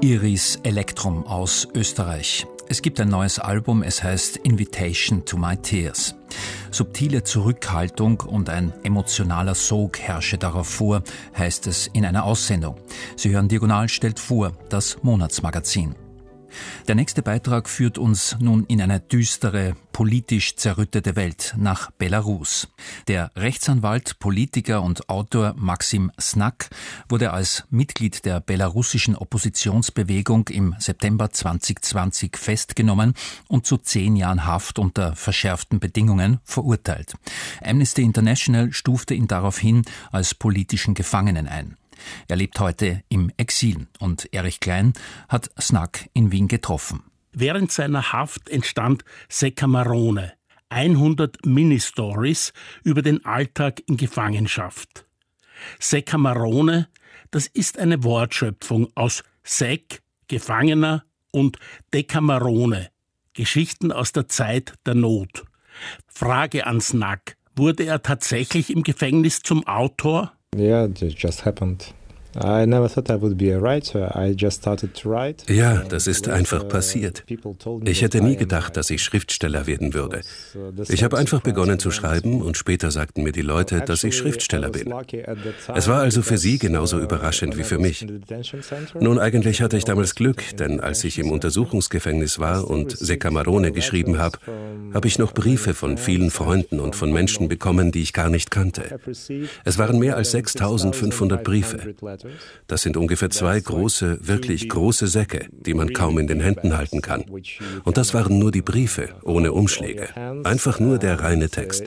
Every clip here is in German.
Iris Elektrum aus Österreich. Es gibt ein neues Album, es heißt Invitation to My Tears. Subtile Zurückhaltung und ein emotionaler Sog herrsche darauf vor, heißt es in einer Aussendung. Sie hören Diagonal stellt vor, das Monatsmagazin. Der nächste Beitrag führt uns nun in eine düstere, politisch zerrüttete Welt, nach Belarus. Der Rechtsanwalt, Politiker und Autor Maxim Snak wurde als Mitglied der belarussischen Oppositionsbewegung im September 2020 festgenommen und zu 10 Jahren Haft unter verschärften Bedingungen verurteilt. Amnesty International stufte ihn daraufhin als politischen Gefangenen ein. Er lebt heute im Exil und Erich Klein hat Snak in Wien getroffen. Während seiner Haft entstand Seccamarone, 100 Mini-Stories über den Alltag in Gefangenschaft. Seccamarone, das ist eine Wortschöpfung aus Sec, Gefangener, und Decamerone, Geschichten aus der Zeit der Not. Frage an Snak, wurde er tatsächlich im Gefängnis zum Autor? Yeah, it just happened. I never thought I would be a writer. I just started to write. Ja, das ist einfach passiert. Ich hätte nie gedacht, dass ich Schriftsteller werden würde. Ich habe einfach begonnen zu schreiben und später sagten mir die Leute, dass ich Schriftsteller bin. Es war also für sie genauso überraschend wie für mich. Nun, eigentlich hatte ich damals Glück, denn als ich im Untersuchungsgefängnis war und Seccamarone geschrieben habe, habe ich noch Briefe von vielen Freunden und von Menschen bekommen, die ich gar nicht kannte. Es waren mehr als 6.500 Briefe. Das sind ungefähr 2 große, wirklich große Säcke, die man kaum in den Händen halten kann. Und das waren nur die Briefe, ohne Umschläge. Einfach nur der reine Text.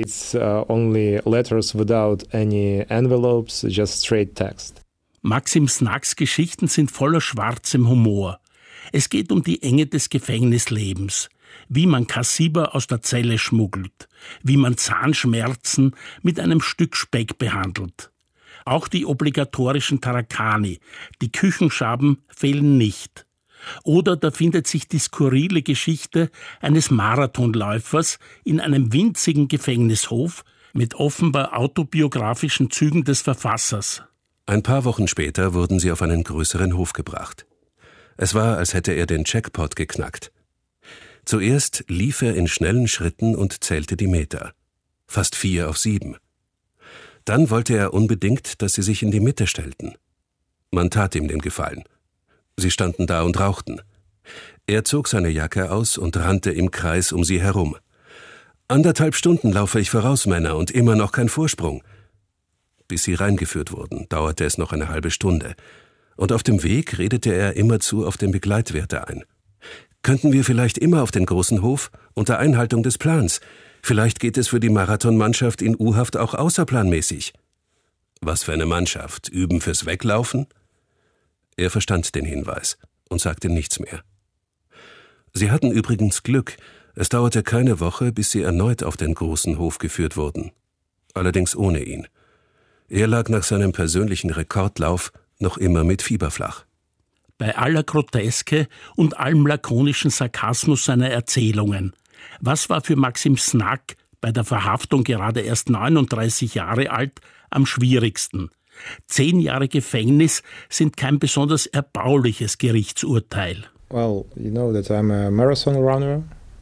Maxim Snaks Geschichten sind voller schwarzem Humor. Es geht um die Enge des Gefängnislebens, wie man Kassiber aus der Zelle schmuggelt, wie man Zahnschmerzen mit einem Stück Speck behandelt. Auch die obligatorischen Tarakani, die Küchenschaben, fehlen nicht. Oder da findet sich die skurrile Geschichte eines Marathonläufers in einem winzigen Gefängnishof mit offenbar autobiografischen Zügen des Verfassers. Ein paar Wochen später wurden sie auf einen größeren Hof gebracht. Es war, als hätte er den Jackpot geknackt. Zuerst lief er in schnellen Schritten und zählte die Meter. Fast 4 auf 7. Dann wollte er unbedingt, dass sie sich in die Mitte stellten. Man tat ihm den Gefallen. Sie standen da und rauchten. Er zog seine Jacke aus und rannte im Kreis um sie herum. 1,5 Stunden laufe ich voraus, Männer, und immer noch kein Vorsprung. Bis sie reingeführt wurden, dauerte es noch eine halbe Stunde. Und auf dem Weg redete er immerzu auf den Begleitwärter ein. Könnten wir vielleicht immer auf den großen Hof, unter Einhaltung des Plans? Vielleicht geht es für die Marathonmannschaft in U-Haft auch außerplanmäßig. Was für eine Mannschaft? Üben fürs Weglaufen? Er verstand den Hinweis und sagte nichts mehr. Sie hatten übrigens Glück. Es dauerte keine Woche, bis sie erneut auf den großen Hof geführt wurden. Allerdings ohne ihn. Er lag nach seinem persönlichen Rekordlauf noch immer mit Fieber flach. Bei aller Groteske und allem lakonischen Sarkasmus seiner Erzählungen. Was war für Maxim Snak, bei der Verhaftung gerade erst 39 Jahre alt, am schwierigsten? 10 Jahre Gefängnis sind kein besonders erbauliches Gerichtsurteil. Well, you know that I'm a marathon runner.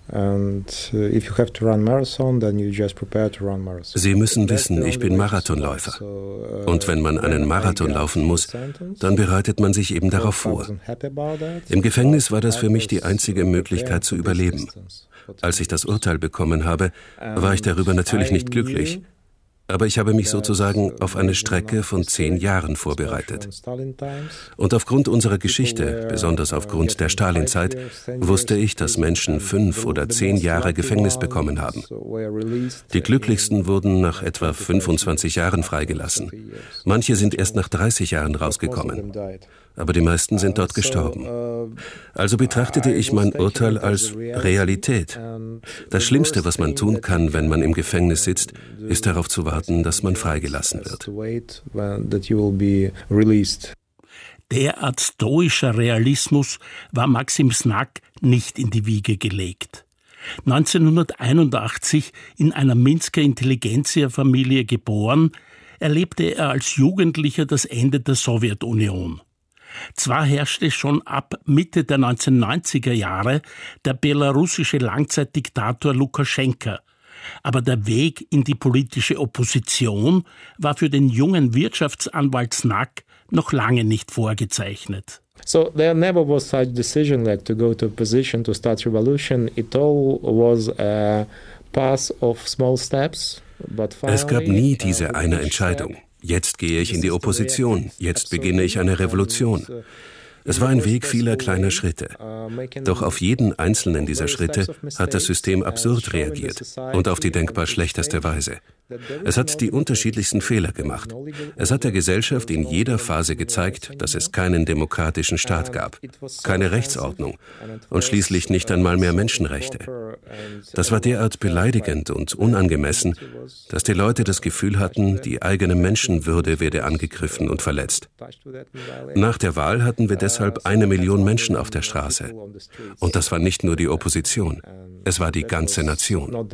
And if you have to run marathon, then you just prepare to run marathon. Sie müssen wissen, ich bin Marathonläufer. Und wenn man einen Marathon laufen muss, dann bereitet man sich eben darauf vor. Im Gefängnis war das für mich die einzige Möglichkeit zu überleben. Als ich das Urteil bekommen habe, war ich darüber natürlich nicht glücklich. Aber ich habe mich sozusagen auf eine Strecke von 10 Jahren vorbereitet. Und aufgrund unserer Geschichte, besonders aufgrund der Stalinzeit, wusste ich, dass Menschen 5 oder 10 Jahre Gefängnis bekommen haben. Die glücklichsten wurden nach etwa 25 Jahren freigelassen. Manche sind erst nach 30 Jahren rausgekommen. Aber die meisten sind dort gestorben. Also betrachtete ich mein Urteil als Realität. Das Schlimmste, was man tun kann, wenn man im Gefängnis sitzt, ist darauf zu warten, dass man freigelassen wird. Derart stoischer Realismus war Maxim Snak nicht in die Wiege gelegt. 1981 in einer Minsker Intelligenzia-Familie geboren, erlebte er als Jugendlicher das Ende der Sowjetunion. Zwar herrschte schon ab Mitte der 1990er Jahre der belarussische Langzeitdiktator Lukaschenka, aber der Weg in die politische Opposition war für den jungen Wirtschaftsanwalt Snak noch lange nicht vorgezeichnet. So there never was such decision like to go to opposition, to start revolution. It all was a path of small steps. Es gab nie diese eine Entscheidung. Jetzt gehe ich in die Opposition, jetzt beginne ich eine Revolution. Es war ein Weg vieler kleiner Schritte. Doch auf jeden einzelnen dieser Schritte hat das System absurd reagiert und auf die denkbar schlechteste Weise. Es hat die unterschiedlichsten Fehler gemacht. Es hat der Gesellschaft in jeder Phase gezeigt, dass es keinen demokratischen Staat gab, keine Rechtsordnung und schließlich nicht einmal mehr Menschenrechte. Das war derart beleidigend und unangemessen, dass die Leute das Gefühl hatten, die eigene Menschenwürde werde angegriffen und verletzt. Nach der Wahl hatten wir deshalb 1 Million Menschen auf der Straße. Und das war nicht nur die Opposition, es war die ganze Nation.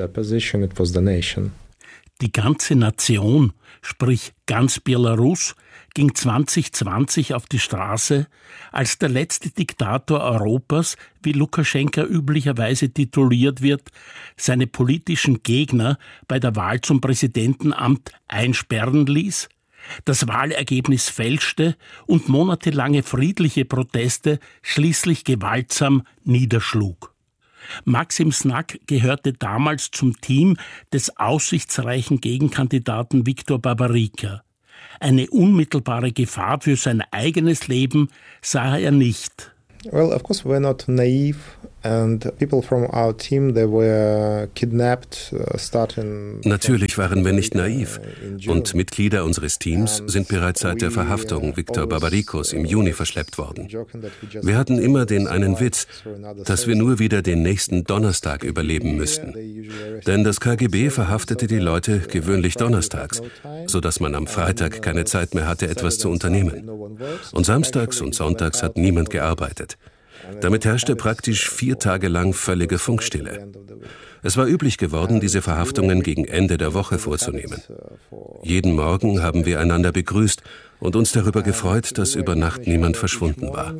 Die ganze Nation, sprich ganz Belarus, ging 2020 auf die Straße, als der letzte Diktator Europas, wie Lukaschenka üblicherweise tituliert wird, seine politischen Gegner bei der Wahl zum Präsidentenamt einsperren ließ, das Wahlergebnis fälschte und monatelange friedliche Proteste schließlich gewaltsam niederschlug. Maxim Snak gehörte damals zum Team des aussichtsreichen Gegenkandidaten Viktor Babarika. Eine unmittelbare Gefahr für sein eigenes Leben sah er nicht. Well, of course, we're not naive, and people from our team, they were kidnapped, starting. Natürlich waren wir nicht naiv, und Mitglieder unseres Teams sind bereits seit der Verhaftung Viktor Babarikos im Juni verschleppt worden. Wir hatten immer den einen Witz, dass wir nur wieder den nächsten Donnerstag überleben müssten. Denn das KGB verhaftete die Leute gewöhnlich donnerstags, sodass man am Freitag keine Zeit mehr hatte, etwas zu unternehmen. Und samstags und sonntags hat niemand gearbeitet. Damit herrschte praktisch 4 Tage lang völlige Funkstille. Es war üblich geworden, diese Verhaftungen gegen Ende der Woche vorzunehmen. Jeden Morgen haben wir einander begrüßt und uns darüber gefreut, dass über Nacht niemand verschwunden war.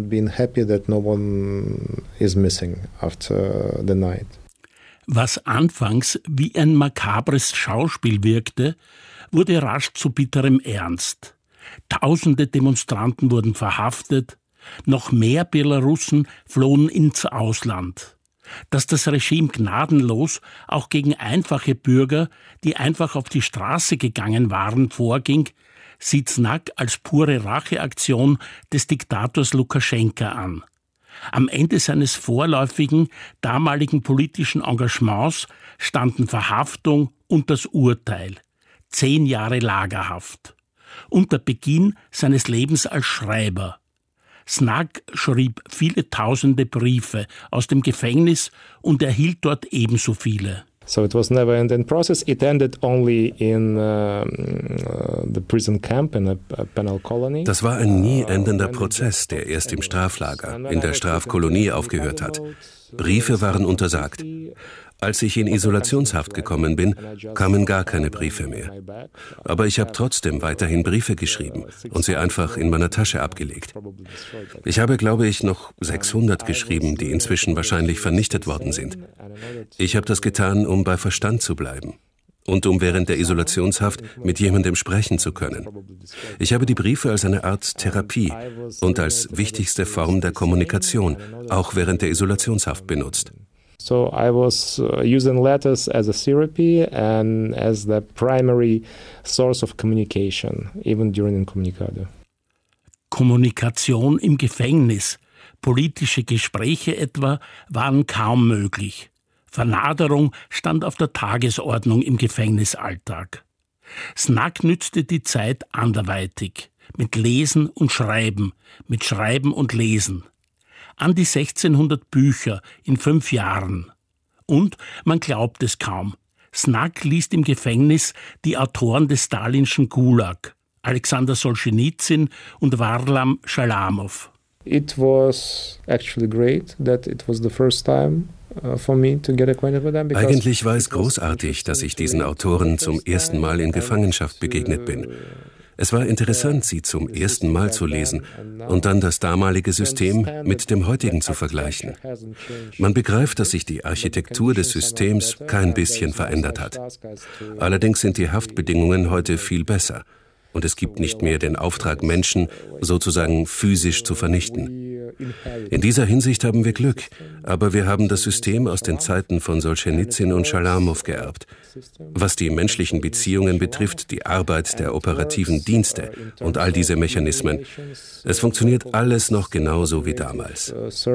Was anfangs wie ein makabres Schauspiel wirkte, wurde rasch zu bitterem Ernst. Tausende Demonstranten wurden verhaftet, noch mehr Belarussen flohen ins Ausland. Dass das Regime gnadenlos auch gegen einfache Bürger, die einfach auf die Straße gegangen waren, vorging, sieht Snak als pure Racheaktion des Diktators Lukaschenka an. Am Ende seines vorläufigen, damaligen politischen Engagements standen Verhaftung und das Urteil. 10 Jahre Lagerhaft. Und der Beginn seines Lebens als Schreiber. Snak schrieb viele tausende Briefe aus dem Gefängnis und erhielt dort ebenso viele. So it was never ending process. It ended only in the prison camp in a penal colony. Das war ein nie endender Prozess, der erst im Straflager, in der Strafkolonie aufgehört hat. Briefe waren untersagt. Als ich in Isolationshaft gekommen bin, kamen gar keine Briefe mehr. Aber ich habe trotzdem weiterhin Briefe geschrieben und sie einfach in meiner Tasche abgelegt. Ich habe, glaube ich, noch 600 geschrieben, die inzwischen wahrscheinlich vernichtet worden sind. Ich habe das getan, um bei Verstand zu bleiben und um während der Isolationshaft mit jemandem sprechen zu können. Ich habe die Briefe als eine Art Therapie und als wichtigste Form der Kommunikation, auch während der Isolationshaft benutzt. So I was using letters as a therapy and as the primary source of communication, even during incommunicado. Kommunikation im Gefängnis, politische Gespräche etwa, waren kaum möglich. Vernaderung stand auf der Tagesordnung im Gefängnisalltag. Snak nützte die Zeit anderweitig, mit Lesen und Schreiben, mit Schreiben und Lesen. An die 1600 Bücher in 5 Jahren. Und, man glaubt es kaum, Snak liest im Gefängnis die Autoren des stalinschen Gulag, Alexander Solschenizyn und Warlam Schalamow. It was actually great that it was the first time for me to get acquainted with them. Eigentlich war es großartig, dass ich diesen Autoren zum ersten Mal in Gefangenschaft begegnet bin. Es war interessant, sie zum ersten Mal zu lesen und dann das damalige System mit dem heutigen zu vergleichen. Man begreift, dass sich die Architektur des Systems kein bisschen verändert hat. Allerdings sind die Haftbedingungen heute viel besser und es gibt nicht mehr den Auftrag, Menschen sozusagen physisch zu vernichten. In dieser Hinsicht haben wir Glück, aber wir haben das System aus den Zeiten von Solschenizyn und Schalamow geerbt. Was die menschlichen Beziehungen betrifft, die Arbeit der operativen Dienste und all diese Mechanismen, es funktioniert alles noch genauso wie damals.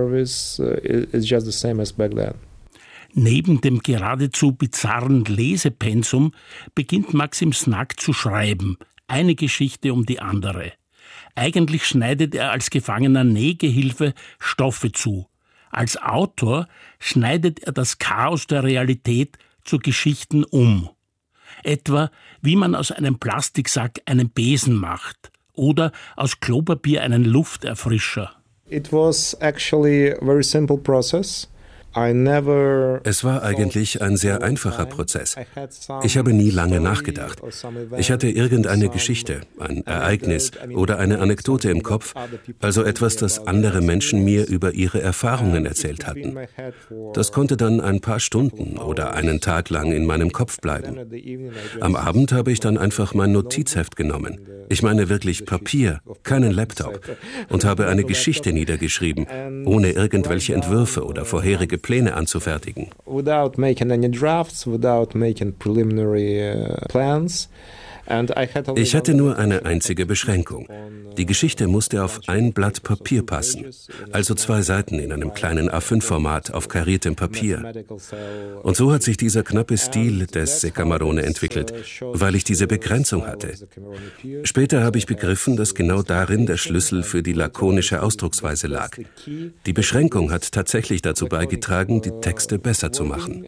Neben dem geradezu bizarren Lesepensum beginnt Maxim Snak zu schreiben, eine Geschichte um die andere. Eigentlich schneidet er als gefangener Nähgehilfe Stoffe zu. Als Autor schneidet er das Chaos der Realität zu Geschichten um. Etwa, wie man aus einem Plastiksack einen Besen macht oder aus Klopapier einen Lufterfrischer. It was actually a very simple process. Es war eigentlich ein sehr einfacher Prozess. Ich habe nie lange nachgedacht. Ich hatte irgendeine Geschichte, ein Ereignis oder eine Anekdote im Kopf, also etwas, das andere Menschen mir über ihre Erfahrungen erzählt hatten. Das konnte dann ein paar Stunden oder einen Tag lang in meinem Kopf bleiben. Am Abend habe ich dann einfach mein Notizheft genommen. Ich meine wirklich Papier, keinen Laptop, und habe eine Geschichte niedergeschrieben, ohne irgendwelche Entwürfe oder vorherige Pläne anzufertigen. Without making any drafts, without making preliminary plans. Ich hatte nur eine einzige Beschränkung. Die Geschichte musste auf ein Blatt Papier passen, also 2 Seiten in einem kleinen A5-Format auf kariertem Papier. Und so hat sich dieser knappe Stil des Secamarone entwickelt, weil ich diese Begrenzung hatte. Später habe ich begriffen, dass genau darin der Schlüssel für die lakonische Ausdrucksweise lag. Die Beschränkung hat tatsächlich dazu beigetragen, die Texte besser zu machen.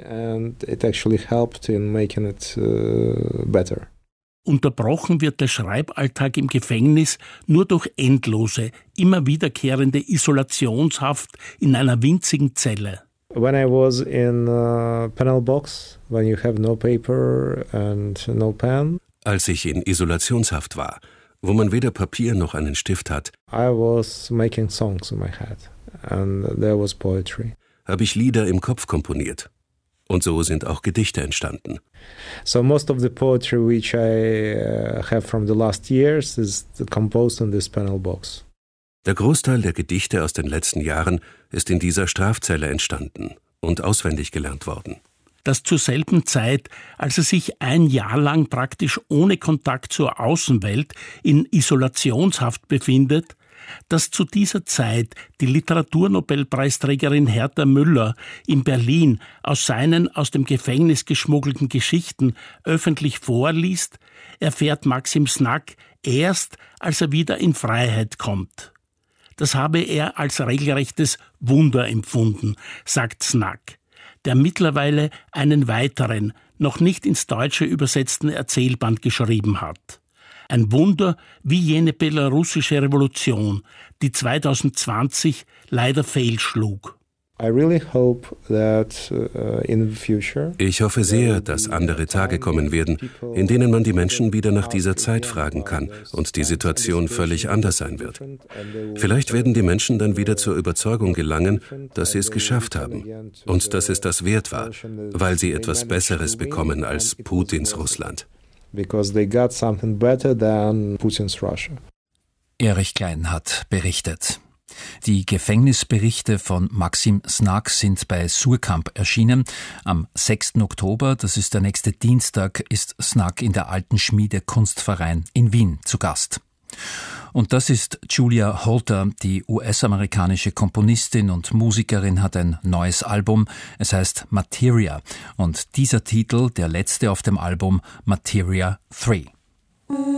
Unterbrochen wird der Schreiballtag im Gefängnis nur durch endlose, immer wiederkehrende Isolationshaft in einer winzigen Zelle. When I was in a penal box, when you have no paper and no pen. Als ich in Isolationshaft war, wo man weder Papier noch einen Stift hat, I was making songs in my head and there was poetry. Habe ich Lieder im Kopf komponiert. Und so sind auch Gedichte entstanden. So most of the poetry which I have from the last years is composed in this penal box. Der Großteil der Gedichte aus den letzten Jahren ist in dieser Strafzelle entstanden und auswendig gelernt worden. Dass zur selben Zeit, als er sich ein Jahr lang praktisch ohne Kontakt zur Außenwelt in Isolationshaft befindet, dass zu dieser Zeit die Literaturnobelpreisträgerin Herta Müller in Berlin aus seinen aus dem Gefängnis geschmuggelten Geschichten öffentlich vorliest, erfährt Maxim Snak erst, als er wieder in Freiheit kommt. Das habe er als regelrechtes Wunder empfunden, sagt Snak, der mittlerweile einen weiteren, noch nicht ins Deutsche übersetzten Erzählband geschrieben hat. Ein Wunder wie jene belarussische Revolution, die 2020 leider fehlschlug. Ich hoffe sehr, dass andere Tage kommen werden, in denen man die Menschen wieder nach dieser Zeit fragen kann und die Situation völlig anders sein wird. Vielleicht werden die Menschen dann wieder zur Überzeugung gelangen, dass sie es geschafft haben und dass es das wert war, weil sie etwas Besseres bekommen als Putins Russland. Because they got something better than Putin's Russia. Erich Klein hat berichtet. Die Gefängnisberichte von Maxim Snak sind bei Suhrkamp erschienen. Am 6. Oktober, das ist der nächste Dienstag, ist Snak in der Alten Schmiede Kunstverein in Wien zu Gast. Und das ist Julia Holter, die US-amerikanische Komponistin und Musikerin, hat ein neues Album. Es heißt Materia. Und dieser Titel, der letzte auf dem Album, Materia 3.